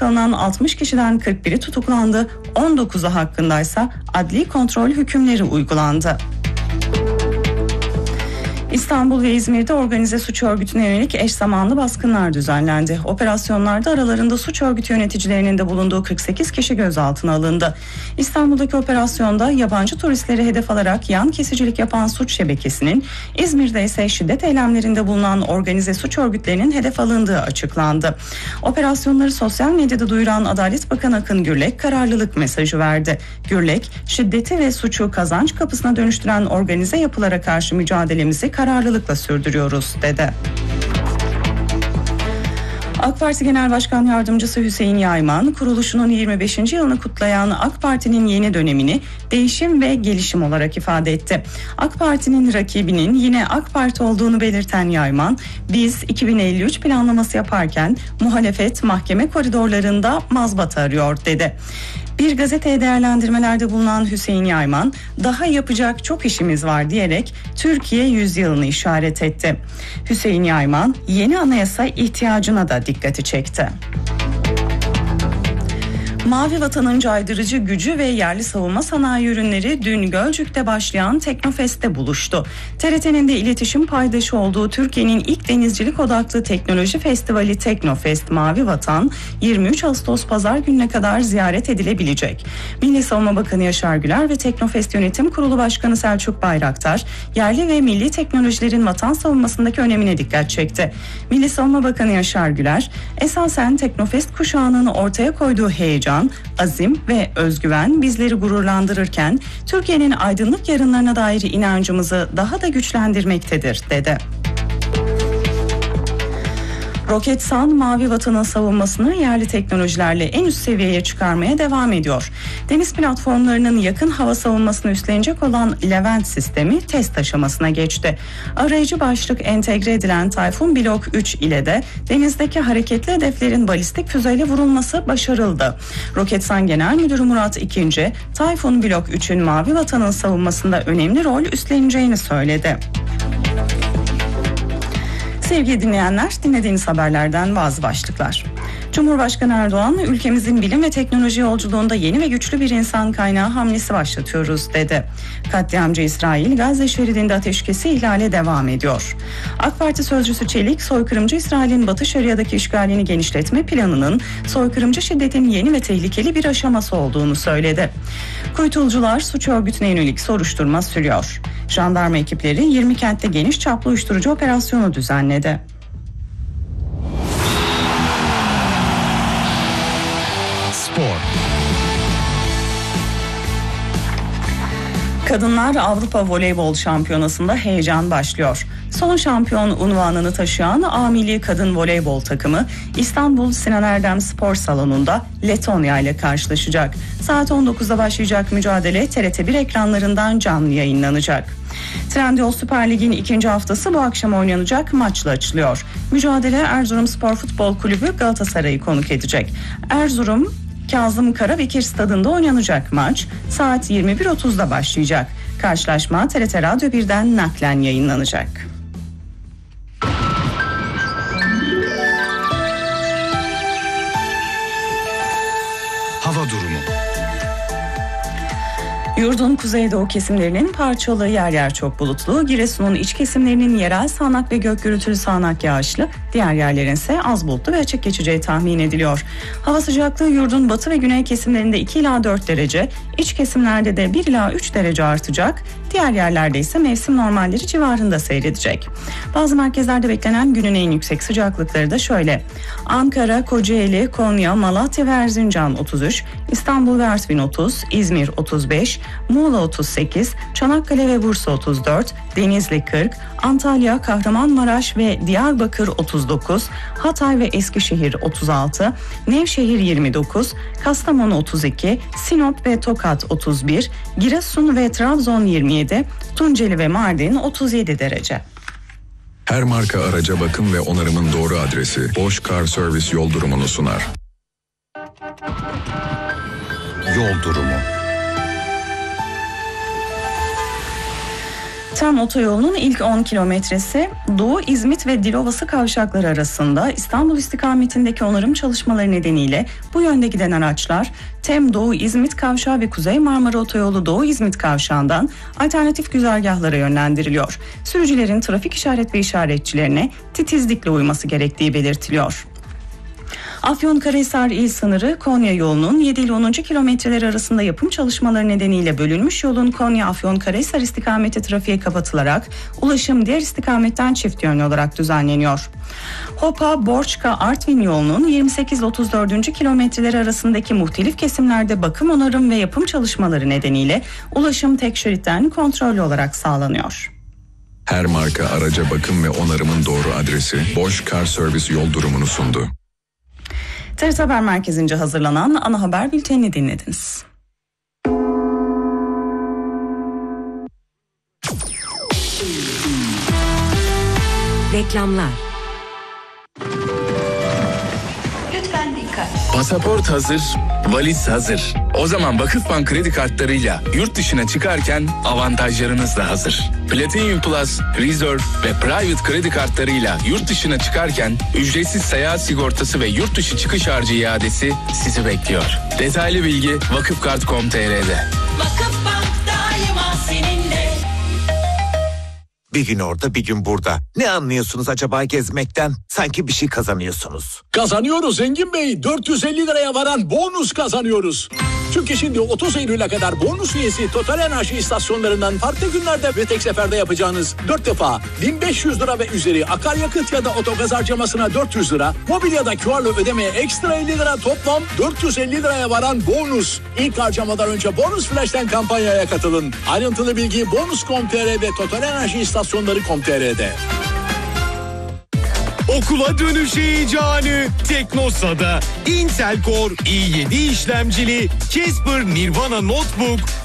gözaltı alınan 60 kişiden 41'i tutuklandı, 19'u hakkındaysa adli kontrol hükümleri uygulandı. İstanbul ve İzmir'de organize suç örgütüne yönelik eş zamanlı baskınlar düzenlendi. Operasyonlarda aralarında suç örgütü yöneticilerinin de bulunduğu 48 kişi gözaltına alındı. İstanbul'daki operasyonda yabancı turistleri hedef alarak yan kesicilik yapan suç şebekesinin, İzmir'de ise şiddet eylemlerinde bulunan organize suç örgütlerinin hedef alındığı açıklandı. Operasyonları sosyal medyada duyuran Adalet Bakanı Akın Gürlek kararlılık mesajı verdi. Gürlek, şiddeti ve suçu kazanç kapısına dönüştüren organize yapılara karşı mücadelemizi kararlılıkla sürdürüyoruz dedi. AK Parti Genel Başkan Yardımcısı Hüseyin Yayman, kuruluşunun 25. yılını kutlayan AK Parti'nin yeni dönemini değişim ve gelişim olarak ifade etti. AK Parti'nin rakibinin yine AK Parti olduğunu belirten Yayman, biz 2053 planlaması yaparken muhalefet mahkeme koridorlarında mazbata arıyor dedi. Bir gazeteye değerlendirmelerde bulunan Hüseyin Yayman, daha yapacak çok işimiz var diyerek Türkiye yüzyılını işaret etti. Hüseyin Yayman, yeni anayasa ihtiyacına da dikkati çekti. Mavi Vatan'ın caydırıcı gücü ve yerli savunma sanayi ürünleri dün Gölcük'te başlayan Teknofest'te buluştu. TRT'nin de iletişim paydaşı olduğu Türkiye'nin ilk denizcilik odaklı teknoloji festivali Teknofest Mavi Vatan 23 Ağustos Pazar gününe kadar ziyaret edilebilecek. Milli Savunma Bakanı Yaşar Güler ve Teknofest Yönetim Kurulu Başkanı Selçuk Bayraktar, yerli ve milli teknolojilerin vatan savunmasındaki önemine dikkat çekti. Milli Savunma Bakanı Yaşar Güler, esasen Teknofest kuşağının ortaya koyduğu heyecan, azim ve özgüven bizleri gururlandırırken Türkiye'nin aydınlık yarınlarına dair inancımızı daha da güçlendirmektedir dedi. Roketsan, Mavi Vatan'ın savunmasını yerli teknolojilerle en üst seviyeye çıkarmaya devam ediyor. Deniz platformlarının yakın hava savunmasını üstlenecek olan Levent sistemi test aşamasına geçti. Arayıcı başlık entegre edilen Tayfun Blok 3 ile de denizdeki hareketli hedeflerin balistik füzeyle vurulması başarıldı. Roketsan Genel Müdürü Murat İkinci, Tayfun Blok 3'ün Mavi Vatan'ın savunmasında önemli rol üstleneceğini söyledi. Sevgili dinleyenler, dinlediğiniz haberlerden bazı başlıklar. Cumhurbaşkanı Erdoğan, ülkemizin bilim ve teknoloji yolculuğunda yeni ve güçlü bir insan kaynağı hamlesi başlatıyoruz dedi. Katliamcı İsrail, Gazze şeridinde ateşkesi ihlale devam ediyor. AK Parti sözcüsü Çelik, soykırımcı İsrail'in Batı Şeria'daki işgalini genişletme planının soykırımcı şiddetin yeni ve tehlikeli bir aşaması olduğunu söyledi. Kuytulcular suç örgütüne yönelik soruşturma sürüyor. Jandarma ekipleri 20 kentte geniş çaplı uyuşturucu operasyonu düzenledi. Spor. Kadınlar Avrupa Voleybol Şampiyonası'nda heyecan başlıyor. Son şampiyon unvanını taşıyan A Milli Kadın Voleybol takımı İstanbul Sinan Erdem Spor Salonu'nda Letonya ile karşılaşacak. Saat 19'da başlayacak mücadele TRT1 ekranlarından canlı yayınlanacak. Trendyol Süper Lig'in ikinci haftası bu akşam oynanacak maçla açılıyor. Mücadele Erzurumspor Futbol Kulübü Galatasaray'ı konuk edecek. Erzurum Kazım Karabekir Stadı'nda oynanacak maç saat 21.30'da başlayacak. Karşılaşma TRT Radyo 1'den naklen yayınlanacak. Hava durumu. Yurdun kuzeydoğu kesimlerinin parçalı yer yer çok bulutlu, Giresun'un iç kesimlerinin yerel sağanak ve gök gürültülü sağanak yağışlı, diğer yerlerin ise az bulutlu ve açık geçeceği tahmin ediliyor. Hava sıcaklığı yurdun batı ve güney kesimlerinde 2 ila 4 derece, iç kesimlerde de 1 ila 3 derece artacak, diğer yerlerde ise mevsim normalleri civarında seyredecek. Bazı merkezlerde beklenen günün en yüksek sıcaklıkları da şöyle: Ankara, Kocaeli, Konya, Malatya ve Erzincan 33, İstanbul ve Artvin 30, İzmir 35, Muğla 38, Çanakkale ve Bursa 34, Denizli 40, Antalya, Kahramanmaraş ve Diyarbakır 39, Hatay ve Eskişehir 36, Nevşehir 29, Kastamonu 32, Sinop ve Tokat 31, Giresun ve Trabzon 27, Tunceli ve Mardin 37 derece. Her marka araca bakım ve onarımın doğru adresi Bosch Car Service yol durumunu sunar. Yol durumu. TEM otoyolunun ilk 10 kilometresi Doğu İzmit ve Dilovası kavşakları arasında İstanbul istikametindeki onarım çalışmaları nedeniyle bu yönde giden araçlar TEM Doğu İzmit kavşağı ve Kuzey Marmara Otoyolu Doğu İzmit kavşağından alternatif güzergahlara yönlendiriliyor. Sürücülerin trafik işaret ve işaretçilerine titizlikle uyması gerektiği belirtiliyor. Afyonkarahisar il sınırı Konya yolunun 7 ile 10. kilometreler arasında yapım çalışmaları nedeniyle bölünmüş yolun Konya-Afyonkarahisar istikameti trafiğe kapatılarak ulaşım diğer istikametten çift yönlü olarak düzenleniyor. Hopa-Borçka-Artvin yolunun 28 ile 34. kilometreler arasındaki muhtelif kesimlerde bakım, onarım ve yapım çalışmaları nedeniyle ulaşım tek şeritten kontrollü olarak sağlanıyor. Her marka araca bakım ve onarımın doğru adresi Bosch Car Service yol durumunu sundu. TRT Haber Merkezi'nce hazırlanan ana haber bültenini dinlediniz. Reklamlar. Lütfen dikkat. Pasaport hazır, valiz hazır. O zaman Vakıfbank kredi kartlarıyla yurt dışına çıkarken avantajlarınız da hazır. Platinum Plus, Reserve ve Private kredi kartlarıyla yurt dışına çıkarken ücretsiz seyahat sigortası ve yurt dışı çıkış harcı iadesi sizi bekliyor. Detaylı bilgi vakıfkart.com.tr'de. Vakıfbank daima seninle. Bir gün orada bir gün burada. Ne anlıyorsunuz acaba gezmekten? Sanki bir şey kazanıyorsunuz. Kazanıyoruz Zengin Bey. 450 liraya varan bonus kazanıyoruz. Çünkü şimdi 30 Eylül'e kadar bonus üyesi Total Enerji istasyonlarından farklı günlerde ve tek seferde yapacağınız 4 defa 1500 lira ve üzeri akaryakıt ya da otogaz harcamasına 400 lira, mobil ya da QR'la ödemeye ekstra 50 lira, toplam 450 liraya varan bonus. İlk harcamadan önce Bonus Flash'ten kampanyaya katılın. Ayrıntılı bilgi bonus.com.tr ve Total Enerji istasyonları.com.tr'de. Okula dönüş heyecanı Teknosa'da. Intel Core i7 işlemcili Casper Nirvana Notebook